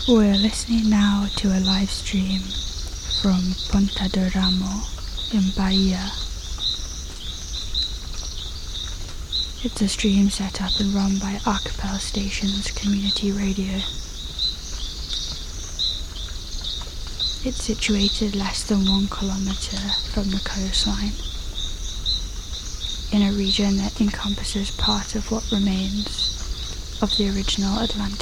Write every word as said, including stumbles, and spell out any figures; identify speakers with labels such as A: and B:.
A: We're listening now to a live stream from Ponta do Ramo in Bahia. It's a stream set up and run by Archipel Stations Community Radio. It's situated less than one kilometre from the coastline, in a region that encompasses part of what remains of the original Atlantic